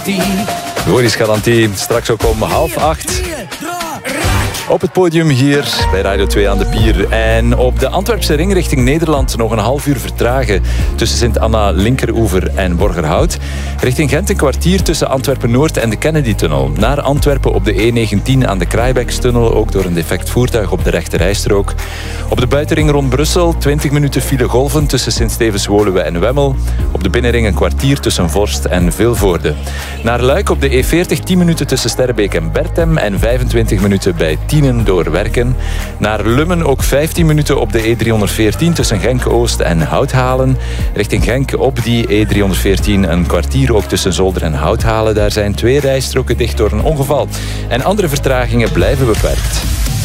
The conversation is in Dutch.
Gooiesgarantie, straks ook om 7:30. Op het podium hier bij Radio 2 aan de Pier. En op de Antwerpse ring richting Nederland nog een half uur vertragen tussen Sint-Anna, Linkeroever en Borgerhout. Richting Gent een kwartier tussen Antwerpen-Noord en de Kennedy-tunnel. Naar Antwerpen op de E19 aan de Kraaibeekstunnel, ook door een defect voertuig op de rechterrijstrook. Op de buitenring rond Brussel 20 minuten file golven tussen Sint-Stevens-Woluwe en Wemmel. Op de binnenring een kwartier tussen Vorst en Vilvoorde. Naar Luik op de E40 10 minuten tussen Sterrebeek en Bertem en 25 minuten bij Tienen door Werken. Naar Lummen ook 15 minuten op de E314 tussen Genk-Oost en Houthalen. Richting Genk op die E314 een kwartier ook tussen Zolder en Houthalen. Daar zijn 2 rijstroken dicht door een ongeval. En andere vertragingen blijven beperkt.